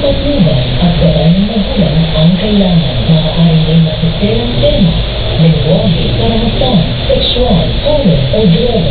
patnubay at gabay ng magulang ang kailangan. Maaaring may masiselang tema, lenguwahe, karanasan, sexual, color o droga.